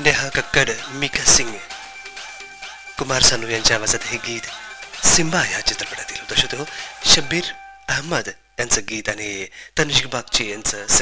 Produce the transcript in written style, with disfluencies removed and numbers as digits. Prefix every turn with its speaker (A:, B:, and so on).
A: नेहा कक्कड, मिका सिंग, कुमार सानू यांच्या आवाजात हे गीत सिम्बा या चित्रपटातील होतं. शब्बीर अहमद यांचं गीत आणि तनिष्क बागची यांचं